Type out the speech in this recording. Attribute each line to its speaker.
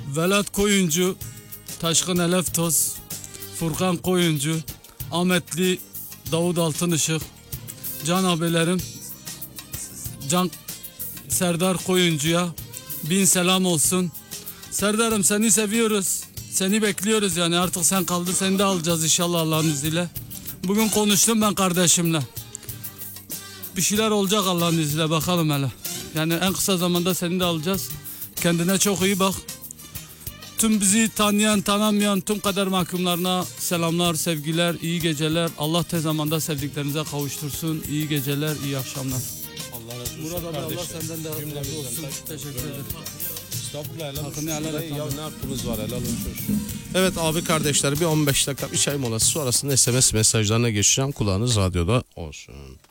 Speaker 1: Velat Koyuncu, Taşkın Eleftoz, Furkan Koyuncu, Ahmetli Davut Altınışık, Can abilerim, Can Serdar Koyuncu'ya bin selam olsun. Serdar'ım seni seviyoruz. Seni bekliyoruz yani, artık sen kaldı, seni de alacağız inşallah Allah'ın izniyle. Bugün konuştum ben kardeşimle. Bir şeyler olacak Allah'ın izniyle, bakalım hele. Yani en kısa zamanda seni de alacağız. Kendine çok iyi bak. Tüm bizi tanıyan, tanımayan tüm kader mahkumlarına selamlar, sevgiler, iyi geceler. Allah tez zamanda sevdiklerinize kavuştursun. İyi geceler, iyi akşamlar.
Speaker 2: Allah razı olsun.
Speaker 1: Murat abi, Allah senden de razı
Speaker 2: Cümlemizden
Speaker 1: olsun. Teşekkür ederim.
Speaker 2: Estağfurullah, helal
Speaker 1: Hakkını
Speaker 2: olsun.
Speaker 1: helal et
Speaker 2: Ya
Speaker 1: abi.
Speaker 2: ne hakkımız var, helal olsun şu. Evet abi kardeşler, bir 15 dakika bir çay molası sonrasında SMS mesajlarına geçeceğim. Kulağınız radyoda olsun.